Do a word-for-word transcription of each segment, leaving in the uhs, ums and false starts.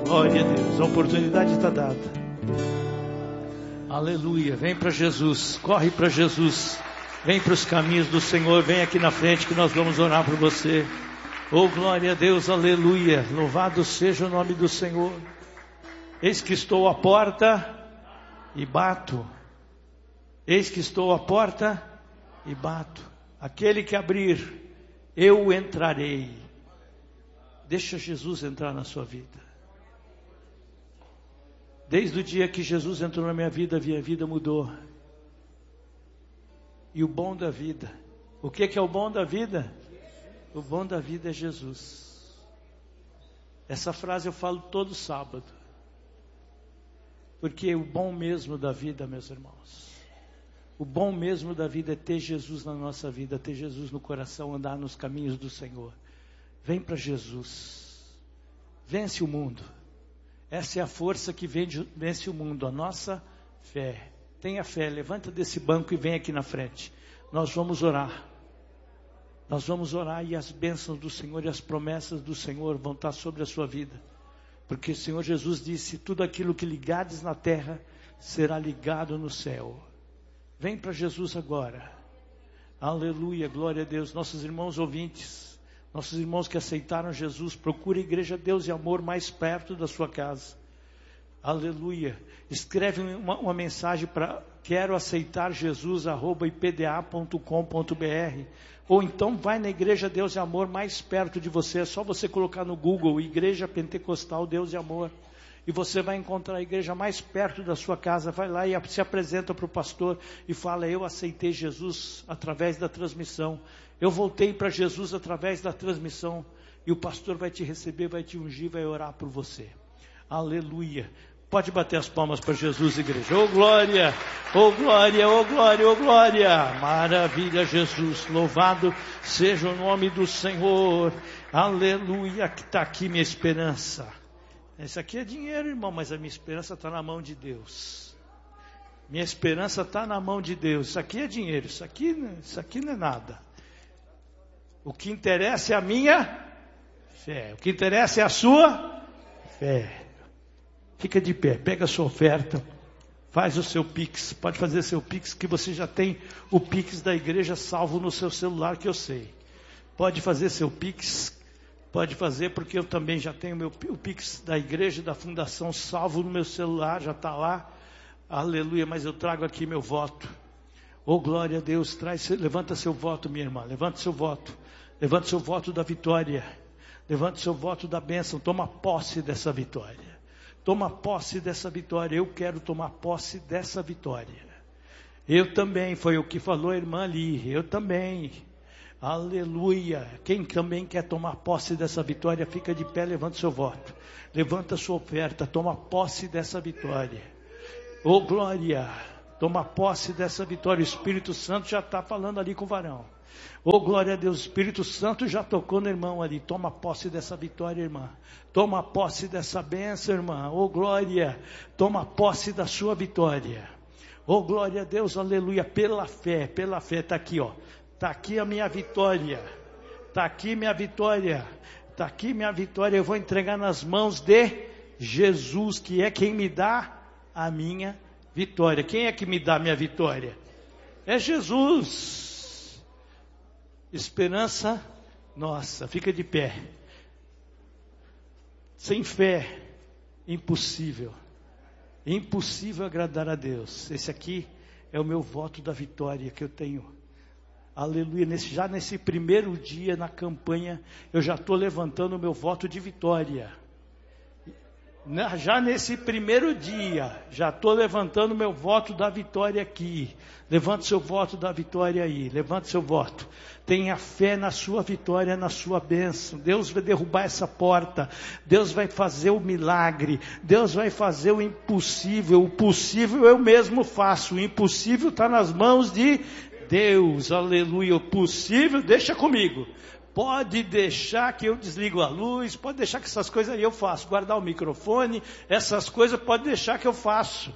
Glória a Deus, a oportunidade está dada. Aleluia, vem para Jesus, corre para Jesus, vem para os caminhos do Senhor, vem aqui na frente que nós vamos orar por você. Oh, glória a Deus, aleluia, louvado seja o nome do Senhor. Eis que estou à porta e bato, eis que estou à porta e bato, aquele que abrir, eu entrarei. Deixa Jesus entrar na sua vida. Desde o dia que Jesus entrou na minha vida, a minha vida mudou. E o bom da vida, o que que é o bom da vida? O bom da vida é Jesus. Essa frase eu falo todo sábado. Porque o bom mesmo da vida, meus irmãos, o bom mesmo da vida é ter Jesus na nossa vida, ter Jesus no coração, andar nos caminhos do Senhor. Vem para Jesus, vence o mundo. Essa é a força que vence o mundo, a nossa fé. Tenha fé, levanta desse banco e vem aqui na frente. Nós vamos orar. Nós vamos orar e as bênçãos do Senhor e as promessas do Senhor vão estar sobre a sua vida. Porque o Senhor Jesus disse, tudo aquilo que ligares na terra será ligado no céu. Vem para Jesus agora. Aleluia, glória a Deus. Nossos irmãos ouvintes, nossos irmãos que aceitaram Jesus, procure a Igreja Deus e Amor mais perto da sua casa. Aleluia. Escreve uma, uma mensagem para quero aceitar Jesus arroba ipda ponto com ponto br. Ou então vai na Igreja Deus e Amor mais perto de você. É só você colocar no Google Igreja Pentecostal Deus e Amor. E você vai encontrar a igreja mais perto da sua casa. Vai lá e se apresenta para o pastor e fala, eu aceitei Jesus através da transmissão. Eu voltei para Jesus através da transmissão. E o pastor vai te receber, vai te ungir, vai orar por você. Aleluia. Pode bater as palmas para Jesus, igreja. Oh glória, oh glória, oh glória, oh glória. Maravilha, Jesus. Louvado seja o nome do Senhor. Aleluia, que está aqui minha esperança. Isso aqui é dinheiro, irmão, mas a minha esperança está na mão de Deus. Minha esperança está na mão de Deus. Isso aqui é dinheiro, isso aqui, isso aqui não é nada. O que interessa é a minha fé. O que interessa é a sua fé. Fica de pé, pega a sua oferta, faz o seu Pix, pode fazer seu Pix, que você já tem o Pix da igreja salvo no seu celular, que eu sei. Pode fazer seu Pix, pode fazer, porque eu também já tenho meu, o Pix da igreja, da fundação salvo no meu celular, já está lá. Aleluia, mas eu trago aqui meu voto. Oh glória a Deus, traz, levanta seu voto, minha irmã, levanta seu voto. Levanta seu voto da vitória, levanta seu voto da bênção, toma posse dessa vitória. Toma posse dessa vitória. Eu quero tomar posse dessa vitória. Eu também, foi o que falou a irmã ali. Eu também. Aleluia. Quem também quer tomar posse dessa vitória, fica de pé, levanta seu voto. Levanta sua oferta, toma posse dessa vitória. Oh glória. Toma posse dessa vitória. O Espírito Santo já está falando ali com o varão. Oh glória a Deus, o Espírito Santo já tocou no irmão ali. Toma posse dessa vitória, irmã. Toma posse dessa bênção, irmã. Oh glória, toma posse da sua vitória. Oh glória a Deus, aleluia. Pela fé, pela fé, está aqui, ó. Está aqui a minha vitória. Está aqui minha vitória. Está aqui minha vitória. Eu vou entregar nas mãos de Jesus, que é quem me dá a minha vitória. Quem é que me dá a minha vitória? É Jesus. Esperança nossa, fica de pé. Sem fé, impossível. Impossível agradar a Deus. Esse aqui é o meu voto da vitória que eu tenho. Aleluia. Nesse, já nesse primeiro dia na campanha, eu já estou levantando o meu voto de vitória. Já nesse primeiro dia, já estou levantando meu voto da vitória aqui. Levante seu voto da vitória aí, levante seu voto. Tenha fé na sua vitória, na sua bênção. Deus vai derrubar essa porta. Deus vai fazer o milagre. Deus vai fazer o impossível. O possível eu mesmo faço. O impossível está nas mãos de Deus. Aleluia. O possível, deixa comigo. Pode deixar que eu desligo a luz, pode deixar que essas coisas aí eu faço. Guardar o microfone, essas coisas pode deixar que eu faço.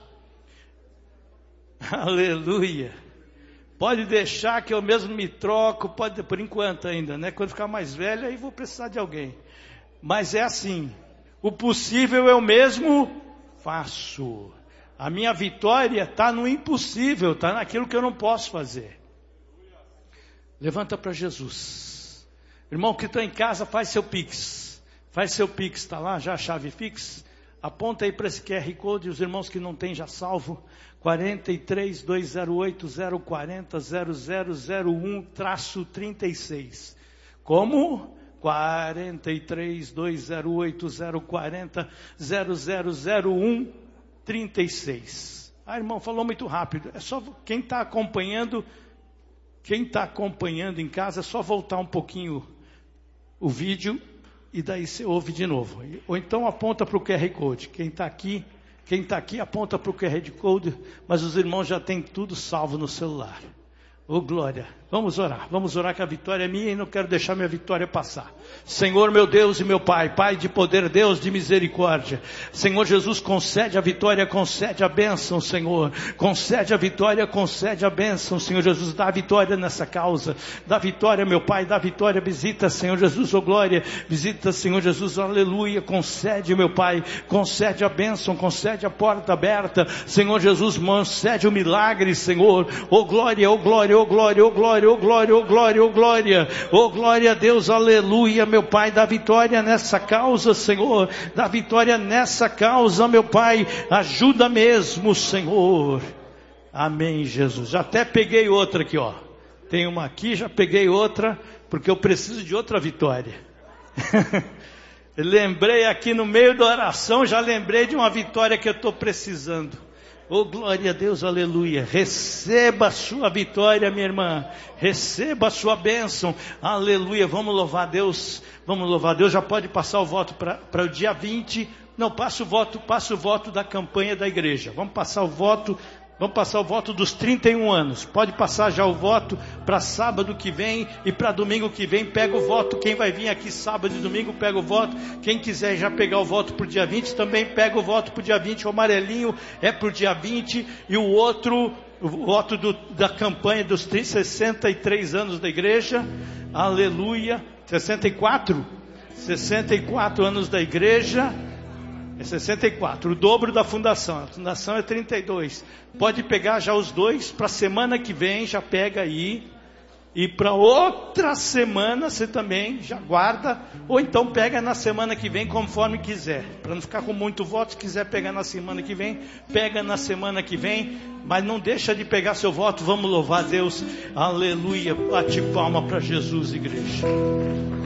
Aleluia. Pode deixar que eu mesmo me troco, pode, por enquanto ainda, né? Quando ficar mais velho, aí vou precisar de alguém. Mas é assim, O possível eu mesmo faço. A minha vitória está no impossível, está naquilo que eu não posso fazer. Levanta para Jesus. Irmão que está em casa, faz seu Pix. Faz seu Pix, está lá já a chave Pix? Aponta aí para esse Q R Code, os irmãos que não têm já salvo. quatro três dois zero oito zero quatro zero zero zero um trinta e seis. Como? quatro três dois zero oito zero quatro zero zero zero um trinta e seis. Ah, irmão, falou muito rápido. É só quem está acompanhando, quem está acompanhando em casa, é só voltar um pouquinho o vídeo e daí você ouve de novo. Ou então aponta para o Q R Code. Quem está aqui, quem está aqui aponta para o Q R Code, mas os irmãos já têm tudo salvo no celular. Ô oh, glória, vamos orar, vamos orar que a vitória é minha e não quero deixar minha vitória passar. Senhor meu Deus e meu Pai, Pai de poder, Deus de misericórdia. Senhor Jesus, concede a vitória, concede a bênção, Senhor. Concede a vitória, concede a bênção, Senhor Jesus. Dá a vitória nessa causa, dá vitória, meu Pai, dá vitória. Visita, Senhor Jesus, ô oh, glória. Visita, Senhor Jesus, aleluia. Concede, meu Pai, concede a bênção, concede a porta aberta. Senhor Jesus, concede o milagre, Senhor. Ô oh, glória, ô oh, glória, ô oh, glória, ô oh, glória, ô oh, glória, ô oh, glória, ô oh, glória, ô oh, glória a Deus, aleluia, meu Pai, dá vitória nessa causa, Senhor, dá vitória nessa causa, meu Pai, ajuda mesmo, Senhor, amém, Jesus. Já até peguei outra aqui, ó, tem uma aqui, já peguei outra, porque eu preciso de outra vitória. Lembrei aqui no meio da oração, já lembrei de uma vitória que eu estou precisando. Oh, glória a Deus, aleluia. Receba a sua vitória, minha irmã. Receba a sua bênção. Aleluia. Vamos louvar a Deus. Vamos louvar a Deus. Já pode passar o voto para o dia vinte. Não, passa o voto, passa o voto da campanha da igreja. Vamos passar o voto. Vamos passar o voto dos trinta e um anos. Pode passar já o voto para sábado que vem e para domingo que vem. Pega o voto. Quem vai vir aqui sábado e domingo, pega o voto. Quem quiser já pegar o voto para o dia vinte, também pega o voto para o dia vinte. O amarelinho é para o dia vinte. E o outro, o voto do, da campanha dos sessenta e três anos da igreja. Aleluia. sessenta e quatro? sessenta e quatro anos da igreja. É sessenta e quatro, o dobro da fundação. A fundação é trinta e dois. Pode pegar já os dois para a semana que vem, já pega aí. E para outra semana você também já guarda. Ou então pega na semana que vem, conforme quiser. Para não ficar com muito voto, se quiser pegar na semana que vem, pega na semana que vem. Mas não deixa de pegar seu voto. Vamos louvar a Deus. Aleluia. Bate palma para Jesus, igreja.